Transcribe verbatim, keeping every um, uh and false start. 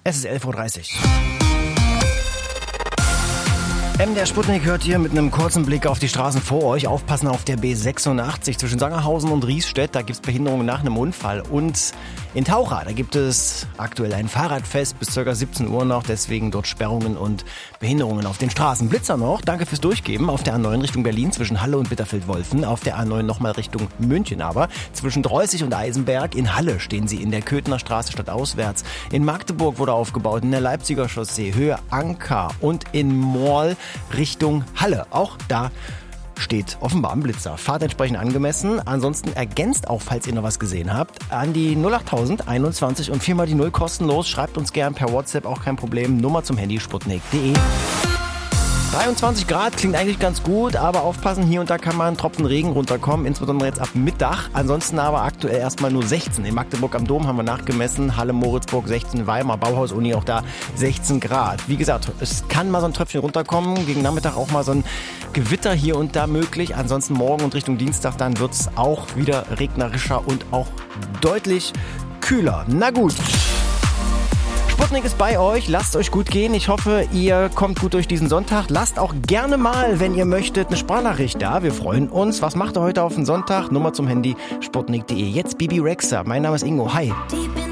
Es ist elf Uhr dreißig. M der Sputnik hört ihr mit einem kurzen Blick auf die Straßen vor euch. Aufpassen auf der B sechsundachtzig zwischen Sangerhausen und Riesstedt. Da gibt es Behinderungen nach einem Unfall. Und in Taucha, da gibt es aktuell ein Fahrradfest bis ca. siebzehn Uhr noch. Deswegen dort Sperrungen und Behinderungen auf den Straßen. Blitzer noch, danke fürs Durchgeben. Auf der A neun Richtung Berlin zwischen Halle und Bitterfeld-Wolfen. Auf der A neun nochmal Richtung München aber. Zwischen Dreußig und Eisenberg. In Halle stehen sie in der Köthener Straße stadtauswärts. In Magdeburg wurde aufgebaut. In der Leipziger Chaussee, Höhe Anker. Und in Morl Richtung Halle. Auch da steht offenbar ein Blitzer. Fahrt entsprechend angemessen. Ansonsten ergänzt auch, falls ihr noch was gesehen habt, an die null acht null null einundzwanzig und viermal die null kostenlos. Schreibt uns gern per WhatsApp, auch kein Problem. Nummer zum Handy sputnik punkt de. dreiundzwanzig Grad klingt eigentlich ganz gut, aber aufpassen, hier und da kann mal ein Tropfen Regen runterkommen, insbesondere jetzt ab Mittag. Ansonsten aber aktuell erstmal nur sechzehn. In Magdeburg am Dom haben wir nachgemessen, Halle, Moritzburg sechzehn, Weimar, Bauhaus-Uni auch da sechzehn Grad. Wie gesagt, es kann mal so ein Tröpfchen runterkommen, gegen Nachmittag auch mal so ein Gewitter hier und da möglich. Ansonsten morgen und Richtung Dienstag, dann wird es auch wieder regnerischer und auch deutlich kühler. Na gut. Sputnik ist bei euch, lasst euch gut gehen. Ich hoffe, ihr kommt gut durch diesen Sonntag. Lasst auch gerne mal, wenn ihr möchtet, eine Sprachnachricht da. Wir freuen uns. Was macht ihr heute auf den Sonntag? Nummer zum Handy sputnik punkt de. Jetzt Bibi Rexha. Mein Name ist Ingo. Hi.